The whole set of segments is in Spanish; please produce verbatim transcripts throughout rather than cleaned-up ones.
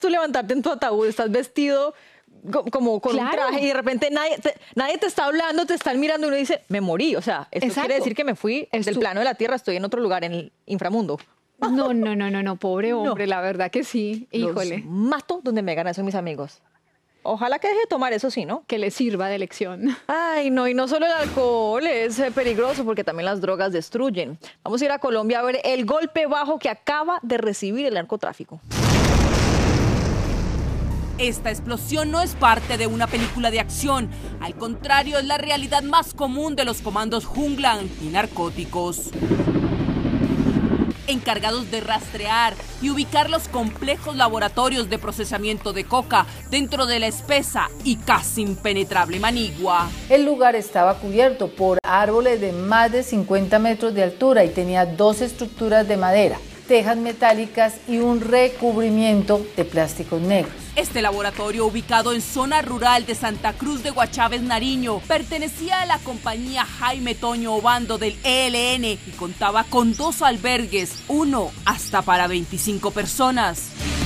tú levantarte en tu ataúd, estás vestido co- como con Claro. un traje y de repente nadie te, nadie te está hablando, te están mirando y uno dice, me morí. O sea, esto Exacto. quiere decir que me fui Es del tu- plano de la tierra, estoy en otro lugar, en el inframundo. No, no, no, no, no, pobre No. hombre, la verdad que sí. Híjole, Los mato donde me ganan, son mis amigos. Ojalá que deje de tomar eso, sí, ¿no? que le sirva de lección. Ay, no, y no solo el alcohol es eh, peligroso porque también las drogas destruyen. Vamos a ir a Colombia a ver el golpe bajo que acaba de recibir el narcotráfico. Esta explosión no es parte de una película de acción, al contrario, es la realidad más común de los comandos jungla y narcóticos. Encargados de rastrear y ubicar los complejos laboratorios de procesamiento de coca dentro de la espesa y casi impenetrable Manigua. El lugar estaba cubierto por árboles de más de cincuenta metros de altura y tenía dos estructuras de madera, tejas metálicas y un recubrimiento de plásticos negros. Este laboratorio, ubicado en zona rural de Santa Cruz de Guachaves, Nariño, pertenecía a la compañía Jaime Toño Obando del E L N y contaba con dos albergues, uno hasta para veinticinco personas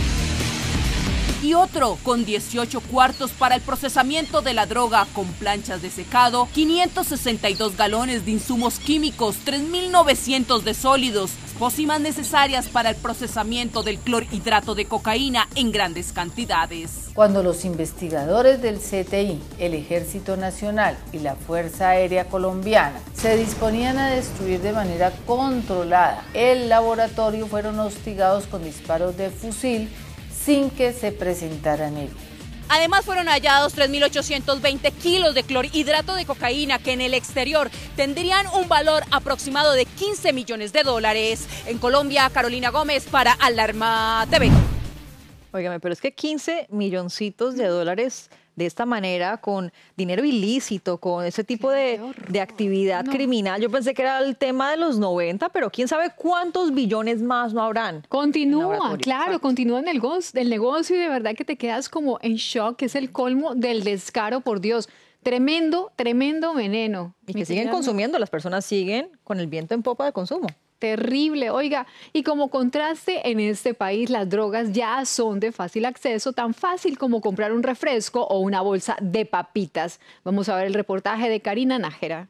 y otro con dieciocho cuartos para el procesamiento de la droga, con planchas de secado, quinientos sesenta y dos galones de insumos químicos, tres mil novecientos de sólidos, pócimas necesarias para el procesamiento del clorhidrato de cocaína en grandes cantidades. Cuando los investigadores del C T I, el Ejército Nacional y la Fuerza Aérea Colombiana se disponían a destruir de manera controlada el laboratorio, fueron hostigados con disparos de fusil sin que se presentaran heridos. Además fueron hallados tres mil ochocientos veinte kilos de clorhidrato de cocaína que en el exterior tendrían un valor aproximado de quince millones de dólares. En Colombia, Carolina Gómez para Alarma T V. Óigame, pero es que quince milloncitos de dólares de esta manera, con dinero ilícito, con ese tipo de, de actividad No. criminal. Yo pensé que era el tema de los noventa, pero quién sabe cuántos billones más no habrán. En Continúa, laboratorio. claro, Exacto. continúa en el, go- el negocio y de verdad que te quedas como en shock, que es el colmo del descaro, por Dios. Tremendo, tremendo veneno. Y Mi que siguen querida consumiendo, las personas siguen con el viento en popa de consumo. Terrible, oiga, y como contraste en este país las drogas ya son de fácil acceso, tan fácil como comprar un refresco o una bolsa de papitas. Vamos a ver el reportaje de Karina Nájera.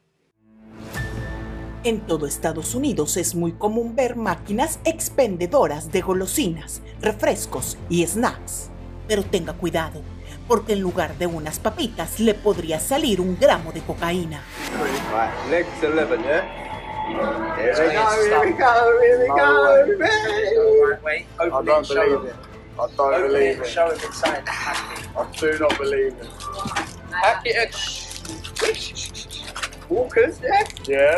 En todo Estados Unidos es muy común ver máquinas expendedoras de golosinas, refrescos y snacks. Pero tenga cuidado, porque en lugar de unas papitas le podría salir un gramo de cocaína. Right, next eleven, yeah? Here we go, here we go, here we go, Wait, I open don't it, show believe him. it. I don't Open believe it, it. show him inside the packet. I do not believe it. Packet of Walkers, yeah? Yeah.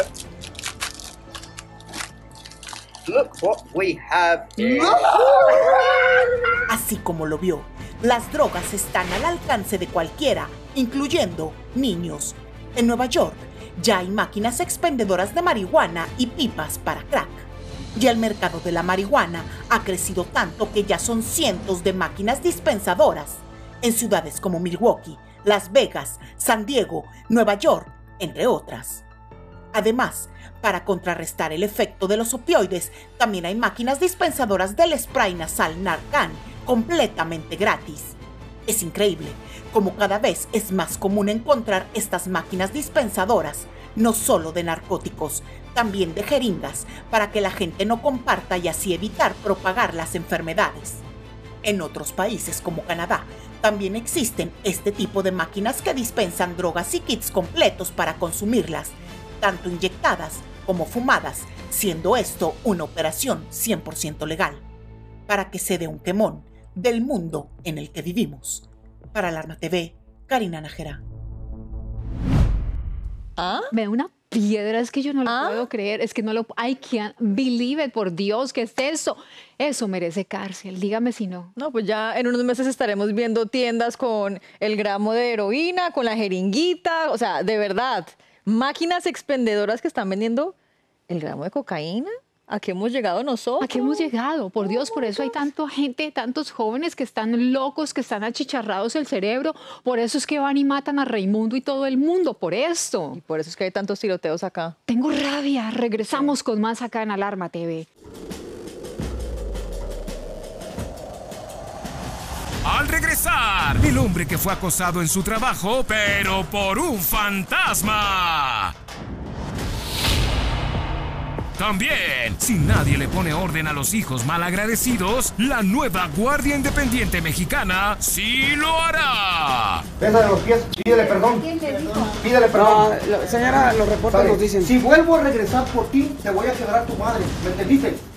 Look what we have here. Así como lo vio, las drogas están al alcance de cualquiera, incluyendo niños. En Nueva York ya hay máquinas expendedoras de marihuana y pipas para crack. Y el mercado de la marihuana ha crecido tanto que ya son cientos de máquinas dispensadoras en ciudades como Milwaukee, Las Vegas, San Diego, Nueva York, entre otras. Además, para contrarrestar el efecto de los opioides, también hay máquinas dispensadoras del spray nasal Narcan completamente gratis. Es increíble cómo cada vez es más común encontrar estas máquinas dispensadoras, no solo de narcóticos, también de jeringas, para que la gente no comparta y así evitar propagar las enfermedades. En otros países como Canadá, también existen este tipo de máquinas que dispensan drogas y kits completos para consumirlas, tanto inyectadas como fumadas, siendo esto una operación cien por ciento legal, para que se dé un quemón del mundo en el que vivimos. Para Alarma T V, Karina Nájera. ¿Ah? Me da una piedra, es que yo no lo ¿Ah? puedo creer, es que no lo... I can't believe it, por Dios, ¿qué es eso? Eso merece cárcel, dígame si no. No, pues ya en unos meses estaremos viendo tiendas con el gramo de heroína, con la jeringuita, o sea, de verdad, máquinas expendedoras que están vendiendo el gramo de cocaína. ¿A qué hemos llegado nosotros? ¿A qué hemos llegado? Por Dios, por eso hay tanta gente, tantos jóvenes que están locos, que están achicharrados el cerebro. Por eso es que van y matan a Raimundo y todo el mundo, por esto. Y por eso es que hay tantos tiroteos acá. Tengo rabia. Regresamos con más acá en Alarma T V. Al regresar, el hombre que fue acosado en su trabajo, pero por un fantasma. También, si nadie le pone orden a los hijos malagradecidos, la nueva Guardia Independiente Mexicana sí lo hará. Bésale los pies, pídele perdón. Pídele perdón. No, señora, los reportes nos dicen. Si vuelvo a regresar por ti, te voy a quebrar tu madre. ¿Me entendiste?